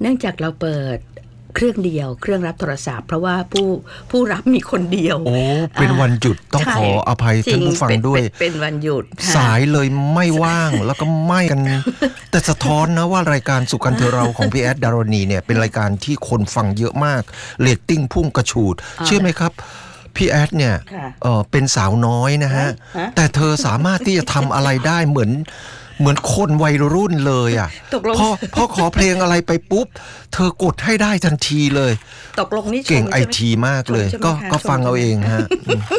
เนื่องจากเราเปิดเครื่องเดียวเครื่องรับโทรศัพท์เพราะว่าผู้รับมีคนเดียวโอ้เป็นวันหยุดต้องขออภัยท่านผู้ฟังด้วยเป็นวันหยุดสายเลยไม่ว่างแล้วก็ไม่กันแต่สะท้อนนะว่ารายการสุกันเธอเราของพี่แอดดารณีเนี่ยเป็นรายการที่คนฟังเยอะมากเรตติ้งพุ่งกระฉูดเชื่อไหมครับพี่แอดเนี่ยเป็นสาวน้อยนะฮะแต่เธอสามารถที่จะทำอะไรได้เหมือนคนวัยรุ่นเลยอ่ะพอขอเพลงอะไรไปปุ๊บเธอกดให้ได้ทันทีเลยตกลงนี่เก่งไอทีมากเลยก็ฟังเอาเองฮะ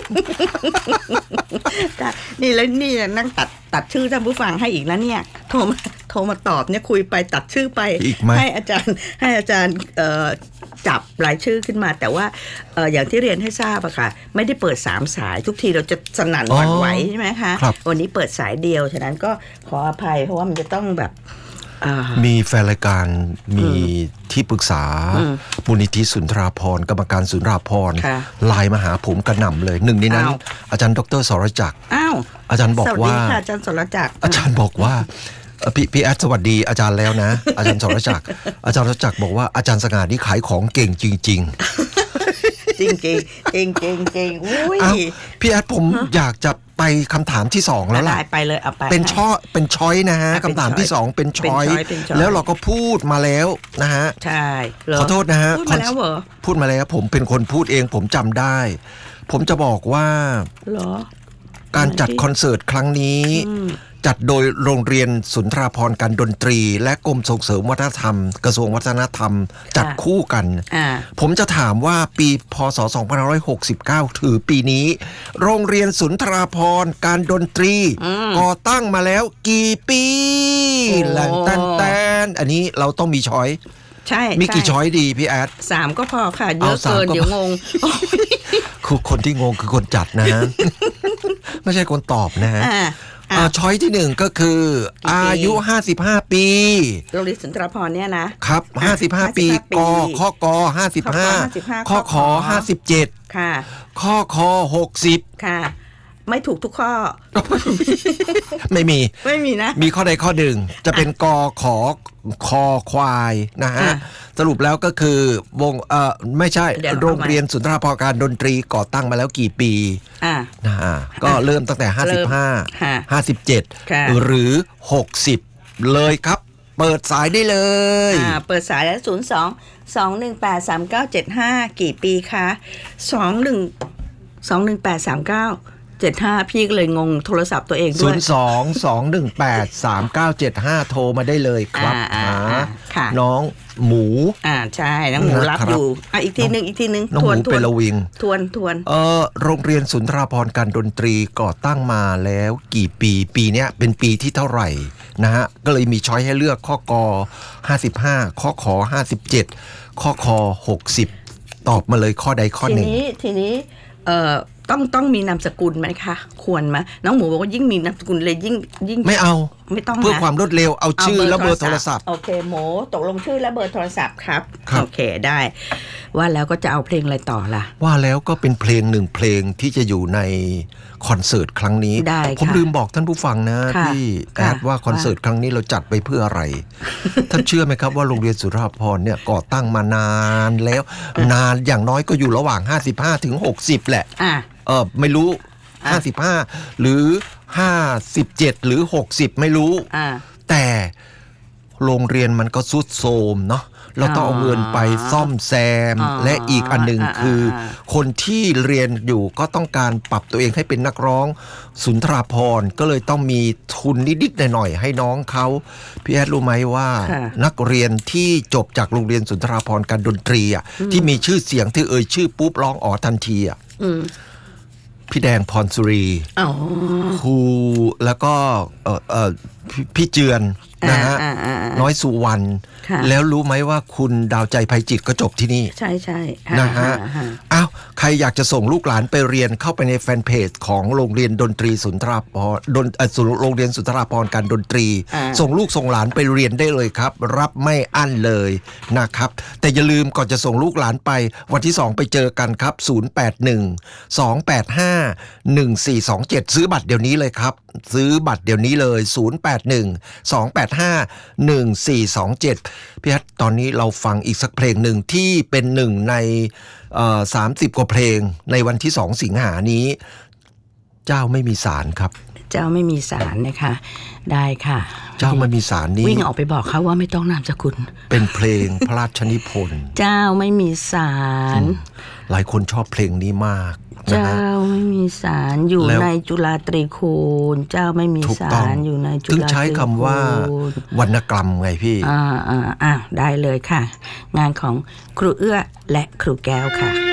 นี่แล้วนี่นั่งตัดชื่อท่านผู้ฟังให้อีกแล้วเนี่ยโทรมาตอบเนี่ยคุยไปตัดชื่อไปให้อาจารย์จับรายชื่อขึ้นมาแต่ว่าอย่างที่เรียนให้ทราบอะค่ะไม่ได้เปิด3สายทุกทีเราจะสนั่นหวั่นไหวใช่ไหมคะวันนี้เปิดสายเดียวฉะนั้นก็ขออภัยเพราะว่ามันจะต้องแบบมีแฟนรายการมีที่ปรึกษามูลนิธิสุนทราภรณ์กรรมการสุนทราภรณ์ไลน์มาหาผมกระหน่ำเลยหนึ่งในนั้นอาจารย์ดร.สรจักรอาจารย์บอกว่าอาจารย์สรจักรอาจารย์บอกว่าพี่แอดสวัสดีอาจารย์แล้วนะอาจารย์สรจักรอาจารย์สรจักรบอกว่าอาจารย์สง่านี่ขายของเก่งจริงๆจริงอุ้ยพี่แอดผมอยากจะไปคำถามที่2แล้วล่ะไปเลยเอาไปเป็นช้อยนะฮะคำถามที่2เป็นช้อยแล้วเราก็พูดมาแล้วนะฮะใช่ขอโทษนะฮะพูดมาแล้วเหรอพูดมาแล้วผมเป็นคนพูดเองผมจำได้ผมจะบอกว่าการจัดคอนเสิร์ตครั้งนี้จัดโดยโรงเรียนสุนทราภรณ์การดนตรีและกรมส่งเสริมวัฒนธรรมกระทรวงวัฒนธรรมจัดคู่กันผมจะถามว่าปีพ.ศ. 2569ถือปีนี้โรงเรียนสุนทราภรณ์การดนตรีก่อตั้งมาแล้วกี่ปีแตนอันนี้เราต้องมีช้อยใช่มีกี่ช้อยดีพี่แอด 3ก็พอค่ะเยอะเกินเดี๋ยวงงคือคนที่งงคือคนจัดนะฮะไม่ใช่คนตอบนะฮะช้อยที่1ก็คืออายุ55ปีโรงเรียนสุนทรภรณ์เนี่ยนะครับ55ปีข้อก55ข้อขอ57 ค่ะข้อคอ60 ค่ะไม่ถูกทุกข้อไม่มีนะมีข้อใดข้อหนึ่งจะเป็นกอขอคอควายนะฮะสรุปแล้วก็คือวงไม่ใช่โรงเรียนสุนทรภรณ์การดนตรีก่อตั้งมาแล้วกี่ปีนะก็เริ่มตั้งแต่55 57หรือ60เลยครับเปิดสายได้เลยเปิดสายแล้ว02-218-3975กี่ปีคะ21-218-3975พี่ก็เลยงงโทรศัพท์ตัวเองด้วย 02-218-3975โทรมาได้เลยครับน้องหมูใช่น้องหมูรับอยู่อีกทีนึงน้องหมูเป็นละวิงทวนโรงเรียนสุนทราภรณ์การดนตรีก่อตั้งมาแล้วกี่ปีเนี้ยเป็นปีที่เท่าไหร่นะฮะก็เลยมีช้อยให้เลือกข้อกอ55ข้อขอ57ข้อคอ60ตอบมาเลยข้อใดข้อหนึ่งทีนี้ต้องมีนามสกุลไหมคะควรไหมน้องหมูบอกว่ายิ่งมีนามสกุลเลยยิ่งไม่เอาไม่ต้องเพื่อความรวดเร็วเอาชื่อและเบอร์โทรศัพท์โอเคหมูตกลงชื่อและเบอร์โทรศัพท์ครับโอเคได้ว่าแล้วก็จะเอาเพลงอะไรต่อล่ะว่าแล้วก็เป็นเพลง1เพลงที่จะอยู่ในคอนเสิร์ตครั้งนี้ผมลืมบอกท่านผู้ฟังนะที่แอดว่าคอนเสิร์ตครั้งนี้เราจัดไปเพื่ออะไรท่านเชื่อไหมครับว่าโรงเรียนสุนทรภรณ์เนี่ยก่อตั้งมานานแล้วนานอย่างน้อยก็อยู่ระหว่าง55ถึง60แหละไม่รู้55หรือ57หรือ60ไม่รู้แต่โรงเรียนมันก็ทรุดโทรมเนาะเราต้องเอาเงินไปซ่อมแซมและอีกอันหนึ่งคือคนที่เรียนอยู่ก็ต้องการปรับตัวเองให้เป็นนักร้องสุนทราภรณ์ก็เลยต้องมีทุนนิดๆหน่อยๆให้น้องเขาพี่แอดรู้ไหมว่านักเรียนที่จบจากโรงเรียนสุนทราภรณ์การดนตรีที่มีชื่อเสียงที่ชื่อปุ๊บร้องทันทีพี่แดงพรสุรีครูแล้วก็พี่เจือนนะฮะน้อยสุวรรณแล้วรู้ไหมว่าคุณดาวใจไพจิตก็จบที่นี่ใช่นะฮะใครอยากจะส่งลูกหลานไปเรียนเข้าไปในแฟนเพจของโรงเรียนดนตรีสุนทราภรณ์โรงเรียนสุนทราภรณ์การดนตรีส่งลูกส่งหลานไปเรียนได้เลยครับรับไม่อั้นเลยนะครับแต่อย่าลืมก่อนจะส่งลูกหลานไปวันที่2ไปเจอกันครับ081-285-1427ซื้อบัตรเดี๋ยวนี้เลยครับซื้อบัตรเดี๋ยวนี้เลย081-285-1427 41427พี่แอดตอนนี้เราฟังอีกสักเพลงหนึ่งที่เป็นหนึ่งใน30 กว่าเพลงในวันที่2 สิงหานี้เจ้าไม่มีสารครับเจ้าไม่มีสารนะคะได้ค่ะเจ้าไม่มีสารนี้วิ่งออกไปบอกเขาว่าไม่ต้องนามสกุลเป็นเพลงพระราชนิพนธ์เจ้าไม่มีสารหลายคนชอบเพลงนี้มากเจ้าไม่มีสารอยู่ในจุฬาตรีคูณเจ้าไม่มีสารอยู่ในจุฬาตรีคูณถึงใช้คำว่าวรรณกรรมไงพี่ได้เลยค่ะงานของครูเอื้อและครูแก้วค่ะ